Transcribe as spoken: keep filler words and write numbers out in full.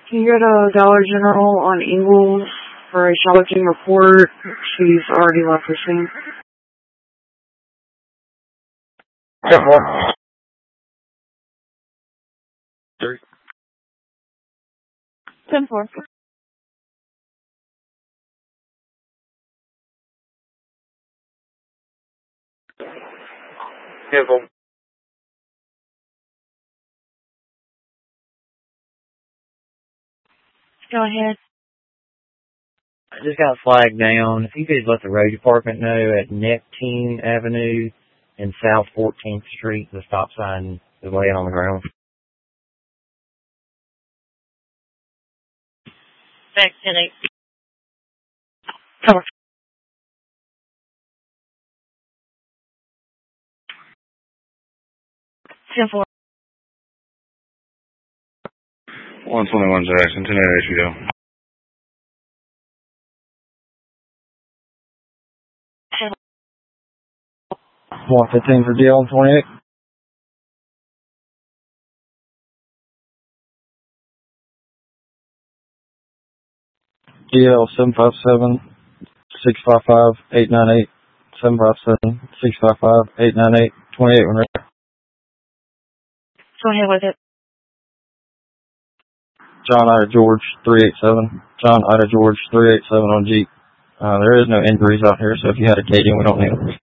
Can you go to Dollar General on Ingalls for a shocking report? She's already left the scene. ten four. Three. ten four. ten four. Go ahead. I just got flagged down. If you could let the road department know at Neptune Avenue and South fourteenth Street, the stop sign is laying on the ground. Back ten eight. Cover. ten four. one twenty-one Jackson, ten eight you go. one fifteen for D L twenty-eight. D L seven five seven, six five five, eight nine eight, seven five seven, six five five, eight nine eight, twenty-eight when ready. Go ahead with it. John Ida George, three eight seven. John Ida George, three eight seven on Jeep. Uh, there is no injuries out here, so if you had a K D, we don't need them.